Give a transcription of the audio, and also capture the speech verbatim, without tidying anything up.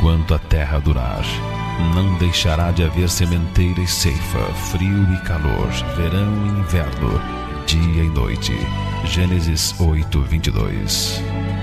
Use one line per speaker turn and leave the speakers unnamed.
enquanto a terra durar. Não deixará de haver sementeira e ceifa, frio e calor, verão e inverno, dia e noite. Gênesis oito, vinte e dois.